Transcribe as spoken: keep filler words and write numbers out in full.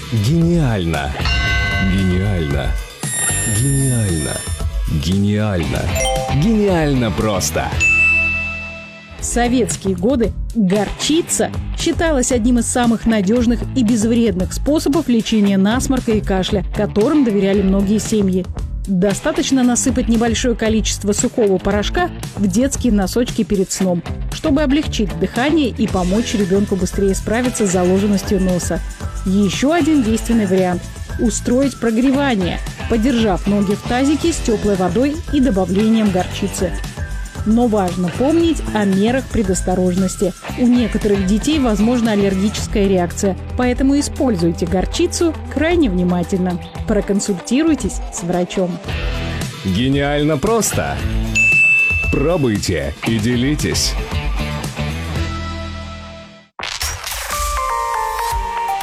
Гениально! Гениально! Гениально! Гениально! Гениально просто! В советские годы горчица считалась одним из самых надежных и безвредных способов лечения насморка и кашля, которым доверяли многие семьи. Достаточно насыпать небольшое количество сухого порошка в детские носочки перед сном, чтобы облегчить дыхание и помочь ребенку быстрее справиться с заложенностью носа. Еще один действенный вариант – устроить прогревание, подержав ноги в тазике с теплой водой и добавлением горчицы. Но важно помнить о мерах предосторожности. У некоторых детей возможна аллергическая реакция, поэтому используйте горчицу крайне внимательно. Проконсультируйтесь с врачом. Гениально просто! Пробуйте и делитесь!